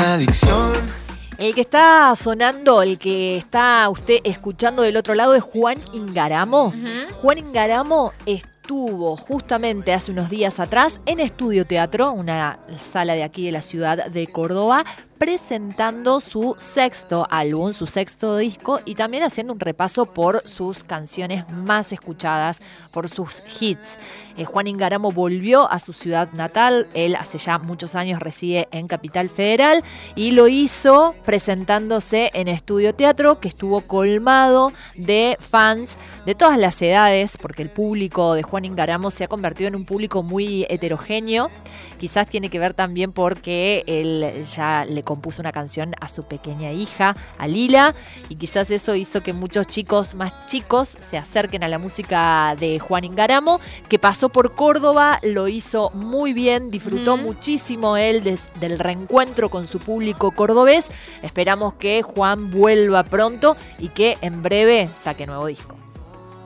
una adicción. El que está sonando, el que está usted escuchando del otro lado es Juan Ingaramo. Juan Ingaramo estuvo justamente hace unos días atrás en Estudio Teatro, una sala de aquí de la ciudad de Córdoba, presentando su sexto álbum, su sexto disco, y también haciendo un repaso por sus canciones más escuchadas, por sus hits. Juan Ingaramo volvió a su ciudad natal. Él hace ya muchos años reside en Capital Federal y lo hizo presentándose en Estudio Teatro, que estuvo colmado de fans de todas las edades, porque el público de Juan Ingaramo se ha convertido en un público muy heterogéneo. Quizás tiene que ver también porque él ya le compuso una canción a su pequeña hija, a Lila, y quizás eso hizo que muchos chicos más chicos se acerquen a la música de Juan Ingaramo, que pasó por Córdoba, lo hizo muy bien, disfrutó muchísimo él del reencuentro con su público cordobés. Esperamos que Juan vuelva pronto y que en breve saque nuevo disco.